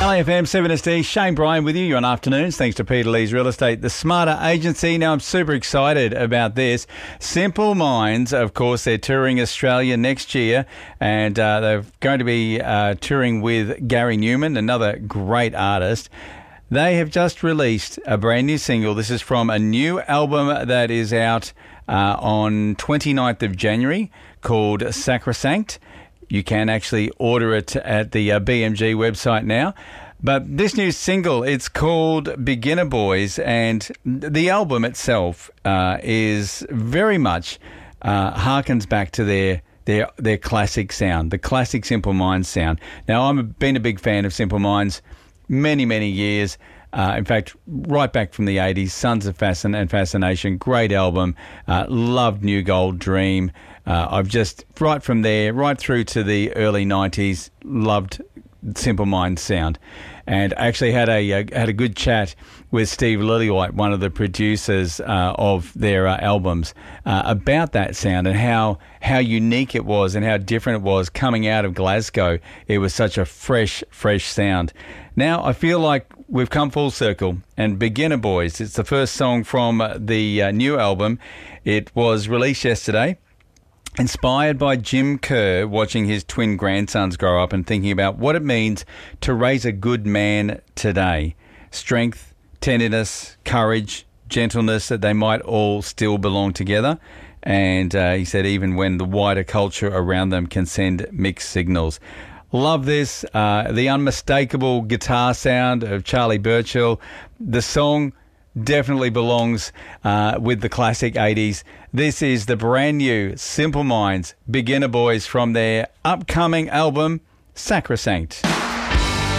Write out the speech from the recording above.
LAFM 7SD, Shane Bryan with you. You're on afternoons, thanks to Peter Lee's Real Estate, the Smarter Agency. Now, I'm super excited about this. Simple Minds, of course, they're touring Australia next year, and they're going to be touring with Gary Newman, another great artist. They have just released a brand new single. This is from a new album that is out on 29th of January called Sacrosanct. You can actually order it at the BMG website now. But this new single, it's called Beginner Boys, and the album itself is very much harkens back to their classic sound, the classic Simple Minds sound. Now, I've been a big fan of Simple Minds many, many years. In fact, right back from the 80s, Sons of Fascination, great album. Loved New Gold Dream. I've just, right from there, right through to the early 90s, loved Simple Minds sound. And actually had a good chat with Steve Lillywhite, one of the producers of their albums, about that sound and how unique it was and how different it was coming out of Glasgow. It was such a fresh sound. Now I feel like we've come full circle, and Beginner Boys, it's the first song from the new album. It was released yesterday. Inspired by Jim Kerr watching his twin grandsons grow up and thinking about what it means to raise a good man today. Strength, tenderness, courage, gentleness, that they might all still belong together. And he said even when the wider culture around them can send mixed signals. Love this. The unmistakable guitar sound of Charlie Burchill. The song definitely belongs with the classic 80s. This is the brand new Simple Minds, Beginner Boys, from their upcoming album, Sacrosanct.